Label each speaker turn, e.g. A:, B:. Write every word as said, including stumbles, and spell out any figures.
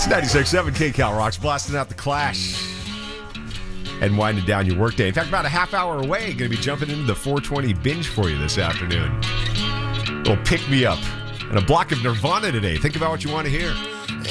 A: ninety-six point seven K-Cal Rocks, blasting out the Clash and winding down your workday. In fact, about a half hour away, going to be jumping into the four twenty binge for you this afternoon. A little pick-me-up and a block of Nirvana today. Think about what you want to hear.